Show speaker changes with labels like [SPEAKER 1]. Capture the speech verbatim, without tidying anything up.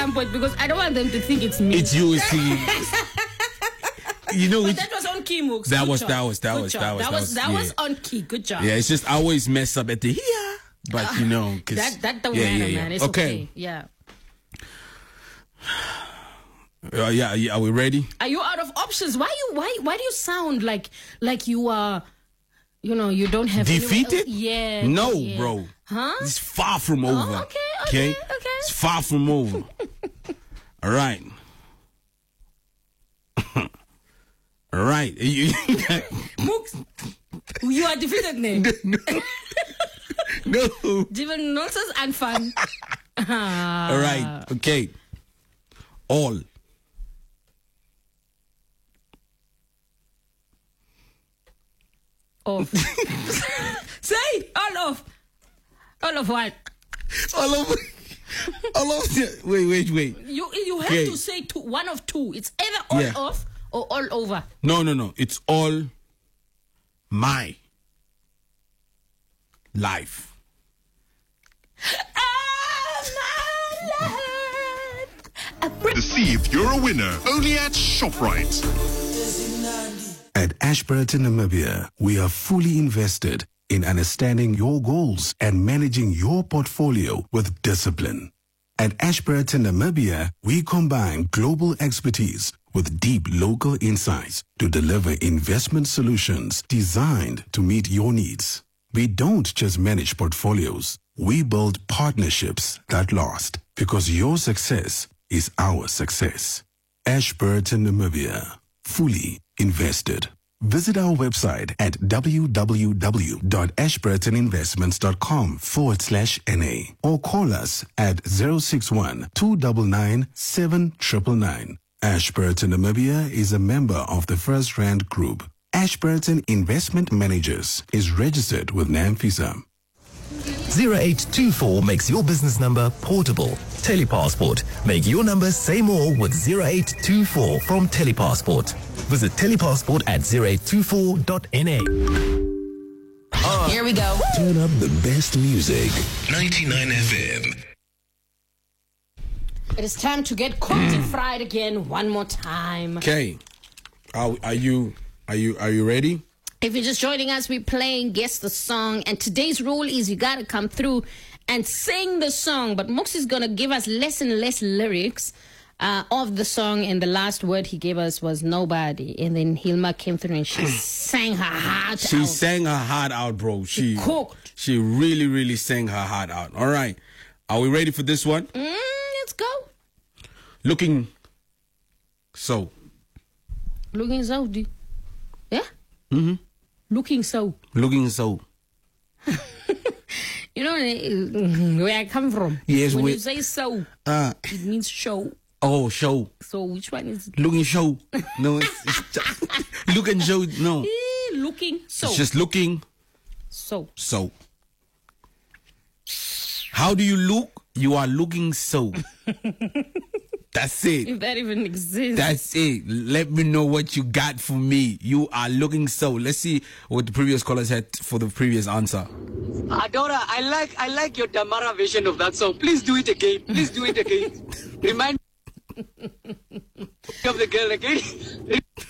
[SPEAKER 1] some point because I don't want them to think it's me.
[SPEAKER 2] It's you, see. You know,
[SPEAKER 1] but that was on key, Mooks.
[SPEAKER 2] That
[SPEAKER 1] Good
[SPEAKER 2] was,
[SPEAKER 1] job.
[SPEAKER 2] that was, that
[SPEAKER 1] Good
[SPEAKER 2] was,
[SPEAKER 1] job.
[SPEAKER 2] that was,
[SPEAKER 1] that was, that
[SPEAKER 2] yeah.
[SPEAKER 1] was on key. Good job.
[SPEAKER 2] Yeah, it's just I always mess up at the here, but you know, cause,
[SPEAKER 1] that that don't
[SPEAKER 2] yeah,
[SPEAKER 1] matter,
[SPEAKER 2] yeah, yeah.
[SPEAKER 1] man. It's
[SPEAKER 2] okay.
[SPEAKER 1] okay. Yeah.
[SPEAKER 2] Uh, yeah, yeah. Are we ready?
[SPEAKER 1] Are you out of options? Why you? Why? Why do you sound like like you are? You know, you don't have
[SPEAKER 2] defeated.
[SPEAKER 1] Any, yeah.
[SPEAKER 2] No,
[SPEAKER 1] yeah.
[SPEAKER 2] bro.
[SPEAKER 1] Huh?
[SPEAKER 2] It's far from over.
[SPEAKER 1] Oh, okay, okay, okay, okay.
[SPEAKER 2] It's far from over. All right. All right.
[SPEAKER 1] Mooks, you are defeated, name.
[SPEAKER 2] No. No.
[SPEAKER 1] Given nonsense and fun.
[SPEAKER 2] All right. Okay. All.
[SPEAKER 1] Off. Say all of. All of what?
[SPEAKER 2] All of. All of. Wait, wait, wait.
[SPEAKER 1] You you have
[SPEAKER 2] okay.
[SPEAKER 1] to say two, one of two. It's either all
[SPEAKER 2] yeah.
[SPEAKER 1] off or all over.
[SPEAKER 2] No, no, no. It's all my life.
[SPEAKER 3] To see if you're a winner, only at ShopRite.
[SPEAKER 4] At Ashburton, Namibia, we are fully invested in understanding your goals and managing your portfolio with discipline. At Ashburton, Namibia, we combine global expertise with deep local insights to deliver investment solutions designed to meet your needs. We don't just manage portfolios. We build partnerships that last because your success is our success. Ashburton, Namibia, fully invested. Visit our website at www.ashburtoninvestments.com forward slash NA or call us at zero six one, two nine nine, seven nine nine. Ashburton, Namibia is a member of the First Rand Group. Ashburton Investment Managers is registered with NAMFISA.
[SPEAKER 5] zero eight two four makes your business number portable. Telepassport. Make your number say more with zero eight two four from Telepassport. Visit Telepassport at zero eight two four dot N A.
[SPEAKER 1] Uh, Here we go.
[SPEAKER 4] Turn up the best music.
[SPEAKER 5] ninety-nine F M.
[SPEAKER 1] It is time to get cooked and fried again one more time.
[SPEAKER 2] Okay. Are, are you are you are you ready?
[SPEAKER 1] If you're just joining us, we're playing Guess the Song. And today's rule is you got to come through and sing the song. But Mooks is going to give us less and less lyrics uh, of the song. And the last word he gave us was nobody. And then Hilma came through and she sang her heart
[SPEAKER 2] she
[SPEAKER 1] out.
[SPEAKER 2] She sang her heart out, bro. She,
[SPEAKER 1] she cooked.
[SPEAKER 2] She really, really sang her heart out. All right. Are we ready for this one?
[SPEAKER 1] Mm, let's go.
[SPEAKER 2] Looking so.
[SPEAKER 1] Looking so. Do yeah?
[SPEAKER 2] Mm-hmm.
[SPEAKER 1] Looking so.
[SPEAKER 2] Looking so.
[SPEAKER 1] You know where I come from?
[SPEAKER 2] Yes.
[SPEAKER 1] When
[SPEAKER 2] we,
[SPEAKER 1] you say so,
[SPEAKER 2] uh,
[SPEAKER 1] it means show.
[SPEAKER 2] Oh, show.
[SPEAKER 1] So which one is it?
[SPEAKER 2] Looking show. No, it's, it's just, looking show. No.
[SPEAKER 1] Eh, looking so.
[SPEAKER 2] It's just looking
[SPEAKER 1] so.
[SPEAKER 2] So. How do you look? You are looking so. That's it.
[SPEAKER 1] If that even exists.
[SPEAKER 2] That's it. Let me know what you got for me. You are looking so. Let's see what the previous callers had for the previous answer.
[SPEAKER 6] Adora, I like I like your Damara version of that song. Please do it again. Please do it again. Remind me of the girl again.